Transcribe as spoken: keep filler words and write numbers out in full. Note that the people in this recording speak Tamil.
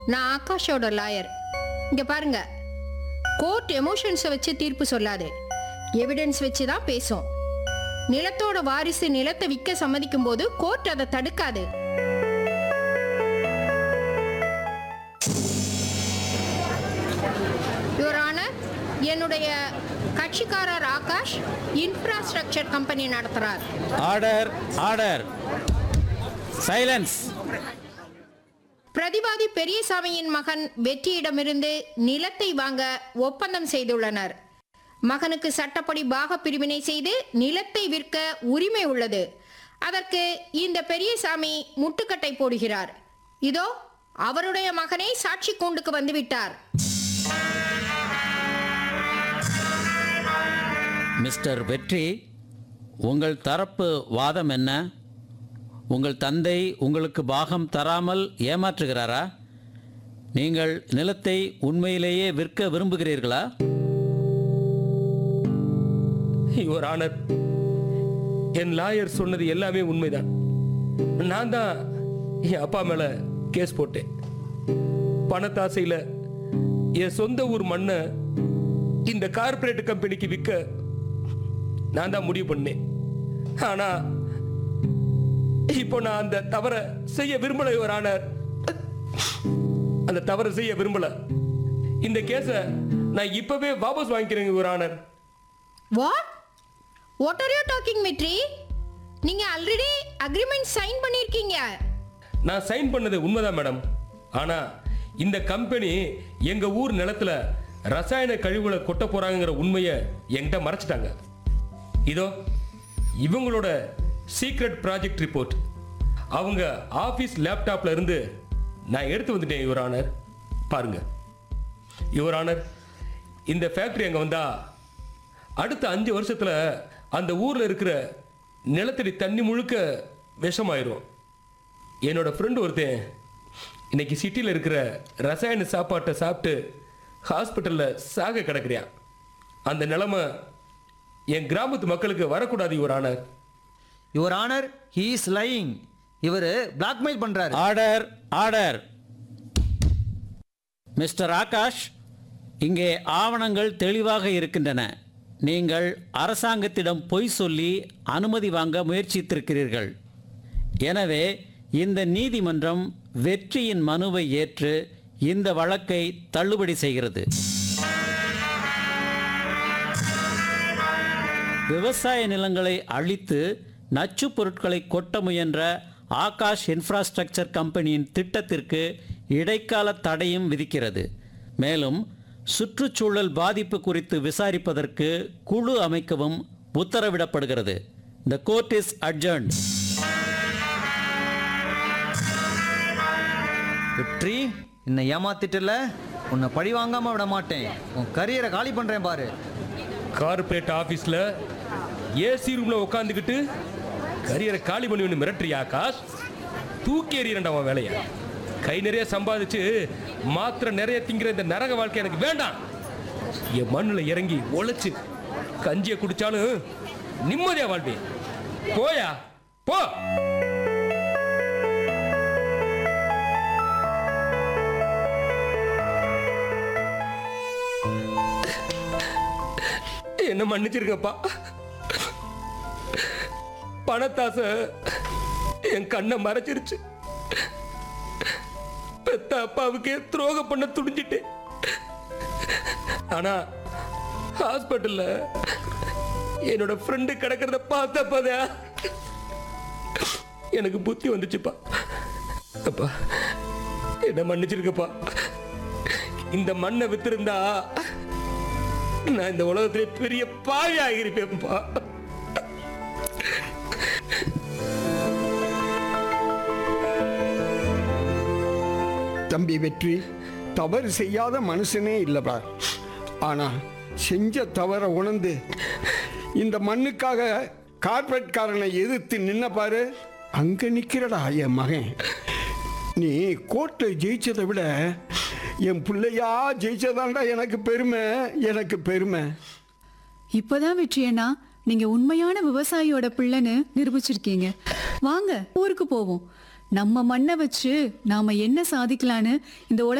நான் ஆகாஷோட லாயர். இங்க பாருங்க, கோர்ட் எமோஷன்ஸை வச்சு தீர்ப்பு சொல்லாது, எவிடன்ஸ் வச்சு தான் பேசும். நிலத்தோட வாரிசு நிலத்தை விற்க சம்மதிக்கும் போது கோர்ட் அதை தடுக்காது. யுவர் ஆனர், என்னுடைய கட்சிக்காரர் Akash infrastructure company நடத்துறார். Order order silence. பிரதிவாதி பெரியசாமியின் மகன் வெற்றியிடமிருந்து நிலத்தை வாங்க ஒப்பந்தம் செய்துள்ளனர். மகனுக்கு சட்டப்படி பாக பிரிவினை செய்து நிலத்தை விற்க உரிமை உள்ளது. அதற்கு இந்த பெரியசாமி முட்டுக்கட்டை போடுகிறார். இதோ அவருடைய மகனே சாட்சி கூண்டுக்கு வந்துவிட்டார். மிஸ்டர் வெற்றி, உங்கள் தரப்பு வாதம் என்ன? உங்கள் தந்தை உங்களுக்கு பாகம் தராமல் ஏமாற்றுகிறாரா? நீங்கள் நிலத்தை உண்மையிலேயே விற்க விரும்புகிறீர்களா? யுவர் ஆனர், என் லாயர் சொன்னது எல்லாமே உண்மைதான். நான் தான் என் அப்பா மேல கேஸ் போட்டேன். பணத்தாசையில் என் சொந்த ஊர் மண்ணை இந்த கார்பரேட் கம்பெனிக்கு விற்க நான் தான் முடிவு பண்ணேன். ஆனா இப்போ நான் அந்த தவறை செய்ய விரும்பல யுவர் ஆனர். அந்த தவறை செய்ய விரும்பல. இந்த கேஸை நான் இப்பவே வாபஸ் வாங்கிக்கிறேன் your honour. What what are you talking வெற்றி? நீங்க ஆல்ரெடி அக்ரிமெண்ட் சைன் பண்ணிருக்கீங்க. நான் சைன் பண்ணது உண்மைதான் மேடம். ஆனா இந்த கம்பெனி எங்க ஊர் நிலத்துல ரசாயன கழிவுகளை கொட்ட போறாங்கிற உண்மையை என்கிட்ட மறைச்சிட்டாங்க. இதோ இவங்களோட சீக்ரெட் ப்ராஜெக்ட் ரிப்போர்ட் அவங்க ஆபீஸ் லேப்டாப்ல இருந்து நான் எடுத்து வந்துட்டேன் யுவர் ஆனர். பாருங்க யுவர் ஆனர், இந்த ஃபேக்டரி அங்க வந்தா அடுத்த அஞ்சு வருஷத்துல அந்த ஊர்ல இருக்கிற நிலத்தடி தண்ணி முழுக்க விஷமாயிரும். என்னோட ஃப்ரெண்டு ஒருத்தன் இன்னைக்கு சிட்டியில் இருக்கிற ரசாயன சாப்பாட்டை சாப்பிட்டு ஹாஸ்பிட்டலில் சாக கிடக்குறியான். அந்த நிலைமை என் கிராமத்து மக்களுக்கு வரக்கூடாது your honour. Your honour, he is lying. இவர் பிளாக்மெயில் பண்றாரு. Order order. மிஸ்டர் ஆகாஷ், இங்கே ஆவணங்கள் தெளிவாக இருக்கின்றன. நீங்கள் அரசாங்கத்திடம் பொய் சொல்லி அனுமதி வாங்க முயற்சித்திருக்கிறீர்கள். எனவே இந்த நீதிமன்றம் வெற்றியின் மனுவை ஏற்று இந்த வழக்கை தள்ளுபடி செய்கிறது. விவசாய நிலங்களை அழித்து நச்சு பொருட்களை கொட்ட முயன்ற ஆகாஷ் இன்ஃப்ராஸ்ட்ரக்சர் கம்பெனியின் திட்டத்திற்கு இடைக்கால தடையும் விதிக்கிறது. மேலும் சுற்றுச்சூழல் பாதிப்பு குறித்து விசாரிப்பதற்கு குழு அமைக்கவும் உத்தரவிடப்படுகிறது. The court is adjourned. வெற்றி, என்னை ஏமாத்திட்டல, உன்னை பழி வாங்காம விட மாட்டேன். உன் கரியரை காலி பண்றேன் பாரு. கார்பரேட் ஆபீஸ்ல ஏசி ரூம்ல உட்காந்துக்கிட்டு கரியரை காலி பண்ணி மிரட்டுறியா ஆகாஷ்? தூக்கி எறியண்டா உன் வேலையா? கை நிறைய சம்பாதிச்சு மாத்திரை நிறைய திங்கிற இந்த நரக வாழ்க்கை எனக்கு வேண்டாம். என் மண்ணில் இறங்கி உழைச்சு கஞ்சியை குடிச்சாலும் நிம்மதியா வாழ்வேன். போயா போ. என்ன மன்னிச்சிருக்கப்பா. பணத்தாசை என் கண்ணை மறைச்சிருச்சு. பெத்த அப்பாவுக்கே துரோகம் பண்ண துணிஞ்சிட்டேன். ஆனா ஹாஸ்பிட்டல்ல என்னோட ஃப்ரெண்டு கிடக்கிறத பார்த்தப்பதா எனக்கு புத்தி வந்துச்சுப்பா. அப்பா என்ன மன்னிச்சிருக்கப்பா. இந்த மண்ணை வித்திருந்தா நான் இந்த உலகத்திலே பெரிய பாவி ஆகியிருப்பேன்ப்பா. தம்பி வெற்றி, தவறு செய்யாத மனுஷனே இல்லைப்பா. ஆனா செஞ்ச தவற உணர்ந்து இந்த மண்ணுக்காக கார்பரேட்காரனை எதிர்த்து நின்ன பாரு, அங்க நிக்கிறடா என் மகன். நீ கோர்ட்டை ஜெயிச்சதை விட என் பிள்ளையா ஜெயிச்சதாண்டா எனக்கு பெருமை, எனக்கு பெருமை. இப்பதான் வெற்றியண்ணா நீங்க உண்மையான விவசாயியோட பிள்ளைன்னு நிரூபிச்சிருக்கீங்க. வாங்க ஊருக்கு போவோம். நம்ம மண்ணை வச்சு நாம என்ன சாதிக்கலான்னு இந்த